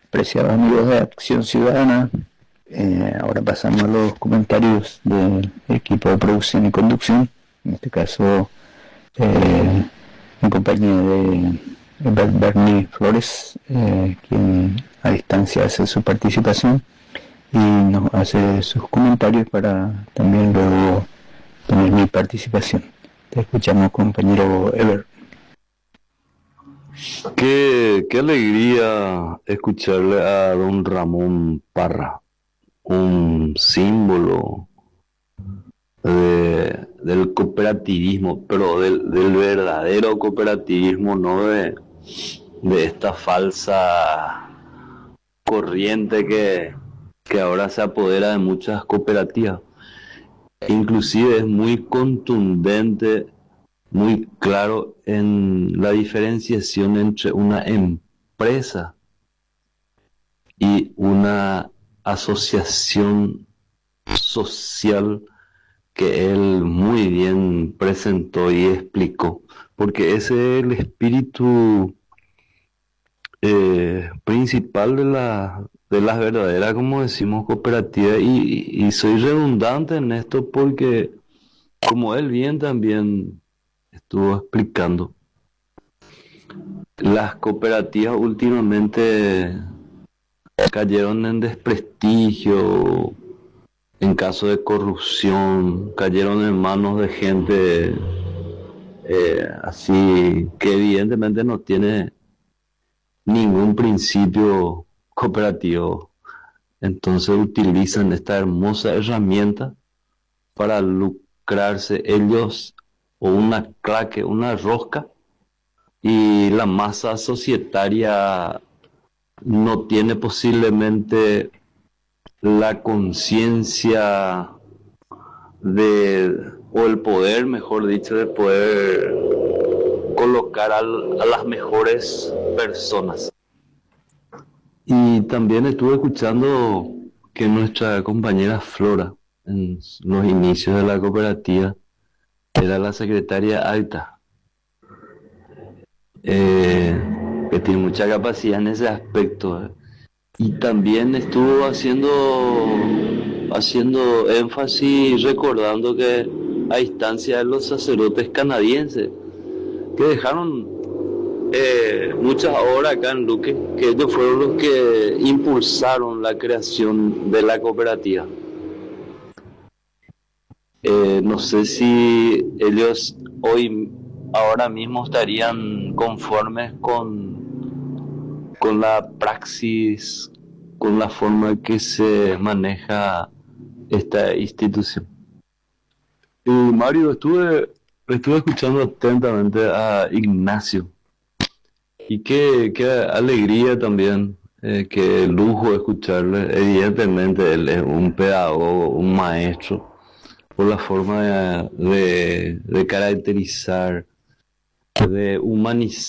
Apreciados amigos de Acción Ciudadana, ahora pasamos a los comentarios del equipo de producción y conducción, en este caso en compañía de Bernie Flores, quien a distancia hace su participación y nos hace sus comentarios para también luego tener mi participación. Te escuchamos, compañero Ever. Qué alegría escucharle a don Ramón Parra, un símbolo del cooperativismo, pero del verdadero cooperativismo, no de esta falsa corriente que ahora se apodera de muchas cooperativas. Inclusive es muy contundente, muy claro en la diferenciación entre una empresa y una asociación social que él muy bien presentó y explicó, porque ese es el espíritu principal de las verdaderas, como decimos, cooperativas, y soy redundante en esto porque, como él bien también estuvo explicando, las cooperativas últimamente cayeron en desprestigio, en caso de corrupción, cayeron en manos de gente así que evidentemente no tiene ningún principio cooperativo. Entonces utilizan esta hermosa herramienta para lucrarse ellos o una claque, una rosca, y la masa societaria no tiene posiblemente la conciencia o el poder, mejor dicho, de poder colocar a las mejores personas. Y también estuve escuchando que nuestra compañera Flora, en los inicios de la cooperativa, era la secretaria alta, que tiene mucha capacidad en ese aspecto. Y también estuvo haciendo énfasis, recordando que a instancia de los sacerdotes canadienses, que dejaron muchas horas acá en Luque, que ellos fueron los que impulsaron la creación de la cooperativa. No sé si ellos ahora mismo estarían conformes con la praxis, con la forma que se maneja esta institución. Mario, estuve escuchando atentamente a Ignacio, y qué alegría también, qué lujo escucharle. Evidentemente él es un pedagogo, un maestro, por la forma de caracterizar, de humanizar